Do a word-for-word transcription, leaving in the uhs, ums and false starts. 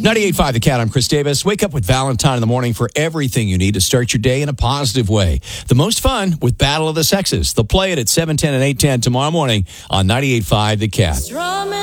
ninety-eight point five The Cat, I'm Chris Davis. Wake up with Valentine in the morning for everything you need to start your day in a positive way. The most fun with Battle of the Sexes. They'll play it at seven ten and eight ten tomorrow morning on ninety-eight point five The Cat.